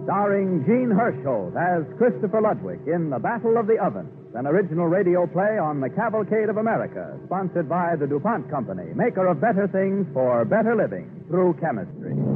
Starring Gene Herschel as Christopher Ludwig in The Battle of the Ovens, an original radio play on the Cavalcade of America, sponsored by the DuPont Company, maker of better things for better living through chemistry.